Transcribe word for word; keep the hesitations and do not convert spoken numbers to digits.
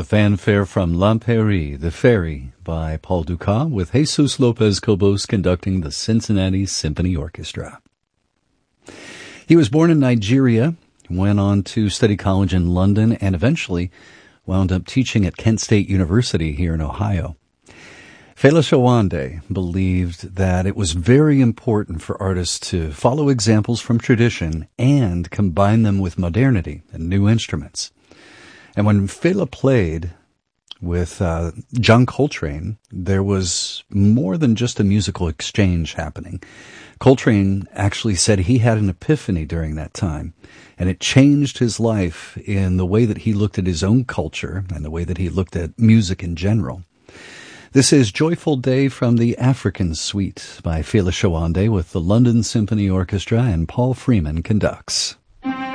The fanfare from L'Empire, The Ferry by Paul Dukas, with Jesus Lopez Cobos conducting the Cincinnati Symphony Orchestra. He was born in Nigeria, went on to study college in London, and eventually wound up teaching at Kent State University here in Ohio. Fela Shawande believed that it was very important for artists to follow examples from tradition and combine them with modernity and new instruments. And when Fela played with uh, John Coltrane, there was more than just a musical exchange happening. Coltrane actually said he had an epiphany during that time, and it changed his life in the way that he looked at his own culture and the way that he looked at music in general. This is Joyful Day from the African Suite by Fela Shawande with the London Symphony Orchestra, and Paul Freeman conducts.